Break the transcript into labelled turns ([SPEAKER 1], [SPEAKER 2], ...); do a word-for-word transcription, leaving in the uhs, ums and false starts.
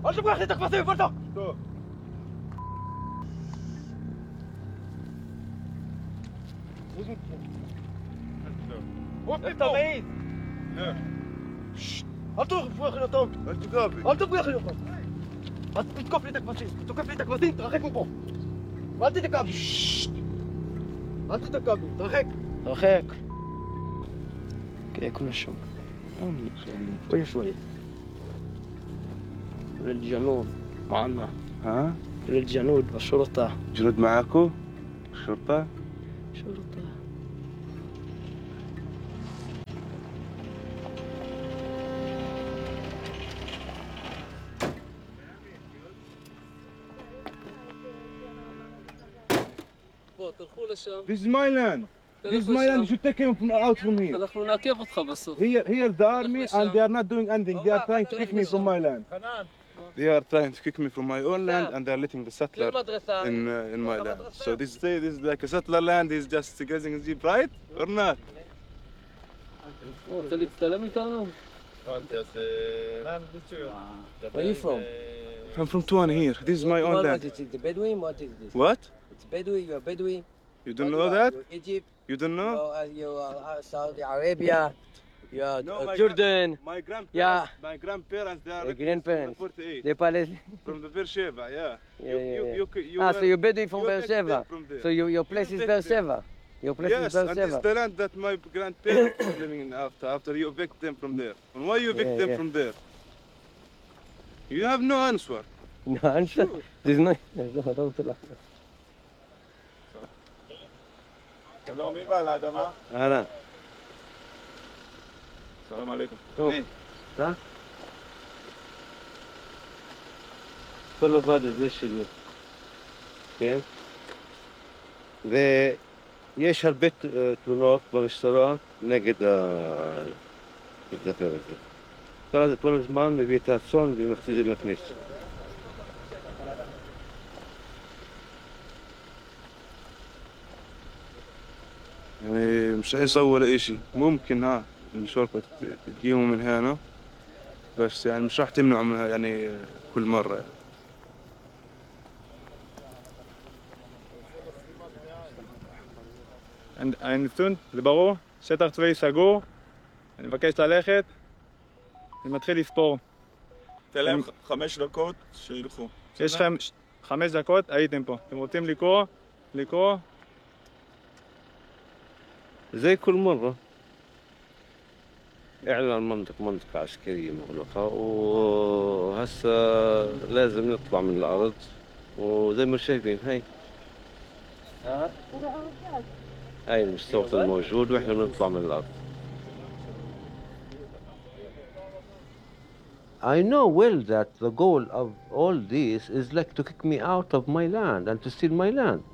[SPEAKER 1] אל תברח לי את הכבשים, ברדה!
[SPEAKER 2] טוב.
[SPEAKER 1] وقف انت بعيد
[SPEAKER 2] لا
[SPEAKER 1] אל תברח לי אותם!
[SPEAKER 2] אל תיגע בי.
[SPEAKER 1] אל תברח לי אותם! אל תתקוף לי את הכבשים! תתקוף לי את הכבשים, תרחק מפה! ואל תתקע בי! אל תתקע בי, תרחק! תרחק! كده كنا شو كل شوية للجنود معنا
[SPEAKER 2] ها؟
[SPEAKER 1] للجنود والشرطة
[SPEAKER 2] جنود معاكو؟ الشرطة؟
[SPEAKER 1] شرطة תלכו לשם.
[SPEAKER 2] This is my land. This is my land. You should take him from out from here.
[SPEAKER 1] אנחנו נעכב אותך בסוף.
[SPEAKER 2] Here, here the army, and they are not doing anything. They are trying to kick me from my land. They are trying to kick me from my own land, and they are letting the settler in uh, in my land. So this say this is like a settler land. He's just grazing his jeep, right or not?
[SPEAKER 1] רוצה להצטלם איתנו? Where are you from?
[SPEAKER 2] I'm from Tuan here. This is my own
[SPEAKER 3] What
[SPEAKER 2] land.
[SPEAKER 3] is it? The Bedouin? What is this?
[SPEAKER 2] What?
[SPEAKER 3] It's Bedouin. You're Bedouin.
[SPEAKER 2] You don't
[SPEAKER 3] What
[SPEAKER 2] know
[SPEAKER 3] you are?
[SPEAKER 2] that?
[SPEAKER 3] You're Egypt.
[SPEAKER 2] You don't know?
[SPEAKER 3] You're, uh, you're uh, Saudi Arabia. You're
[SPEAKER 2] No,
[SPEAKER 3] uh,
[SPEAKER 2] my
[SPEAKER 3] Jordan.
[SPEAKER 2] My grandparents.
[SPEAKER 3] Yeah.
[SPEAKER 2] My grandparents. They are
[SPEAKER 3] Your grandparents.
[SPEAKER 2] forty-eight.
[SPEAKER 3] The Palestine.
[SPEAKER 2] From the Beersheba, yeah.
[SPEAKER 3] Yeah,
[SPEAKER 2] You,
[SPEAKER 3] yeah,
[SPEAKER 2] you,
[SPEAKER 3] yeah.
[SPEAKER 2] you, you
[SPEAKER 3] Ah,
[SPEAKER 2] were-
[SPEAKER 3] so you're Bedouin from
[SPEAKER 2] you were
[SPEAKER 3] Beersheba.
[SPEAKER 2] from there.
[SPEAKER 3] So you, your place
[SPEAKER 2] You
[SPEAKER 3] is
[SPEAKER 2] lived there.
[SPEAKER 3] Beersheba. Your place
[SPEAKER 2] Yes,
[SPEAKER 3] is
[SPEAKER 2] and this is
[SPEAKER 3] Beersheba.
[SPEAKER 2] the land that my grandparents are living in after, after you evict them from there. And why you evict
[SPEAKER 3] Yeah,
[SPEAKER 2] them
[SPEAKER 3] yeah.
[SPEAKER 2] from there? You have no answer.
[SPEAKER 3] No, answer. There's no. There's no. Don't tell us.
[SPEAKER 2] שלום, מי בעל האדמה?
[SPEAKER 3] אהלן.
[SPEAKER 2] שלום עליכם.
[SPEAKER 3] טוב. אתה? כל לבד הזה שלי. כן? ויש הרבה ת- תלונות במשטרה נגד המתנפר הזה. המשטרה הזה כל הזמן מביא את האסון ומכניס את זה מכניס.
[SPEAKER 2] يعني مش هيسووا ولا إشي. ممكن ها الشرطة تجيهم من هنا بس يعني مش راح تمنعوا منها يعني كل مرة يعني.
[SPEAKER 4] הנתון, זה ברור, שטח צבאי סגור, אני מבקש ללכת, אני מתחיל לספור.
[SPEAKER 5] תן להם חמש דקות שילכו.
[SPEAKER 4] יש לכם ש- חמש דקות, הייתם פה. אתם רוצים לקרוא? לקרוא?
[SPEAKER 3] زي كل مرة إعلان منطقة منطقة عسكرية مغلقة وهسا لازم نطلع من الأرض وزي ما شايفين هاي هاي المستوطن الموجود وإحنا بنطلع من الأرض. I know well that the goal of all this is like to kick me out of my land and to steal my land.